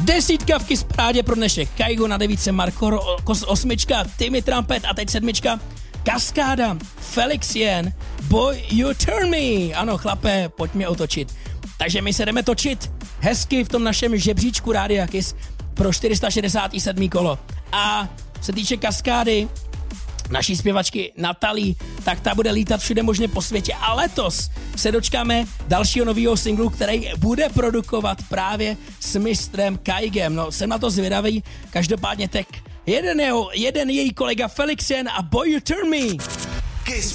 10 v Kiss Parádě pro dnešek. Kaigo na 9, Marko 8, Timmy Trumpet a teď 7. Kaskáda, Felix Jen, Boy You Turn Me. Ano, chlape, pojď mě otočit. Takže my se jdeme točit hezky v tom našem žebříčku Rádia Kiss pro 467. kolo. A se týče Kaskády, naší zpěvačky Natalí, tak ta bude lítat všude možně po světě. A letos se dočkáme dalšího nového singlu, který bude produkovat právě s mistrem Kaigem. No, jsem na to zvědavý. Každopádně jeden její kolega Felix Jen a Boy You Turn Me. Kiss